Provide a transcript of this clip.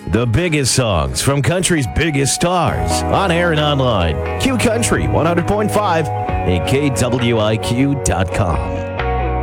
The biggest songs from country's biggest stars. On air and online. Q Country 100.5 and KWIQ.com.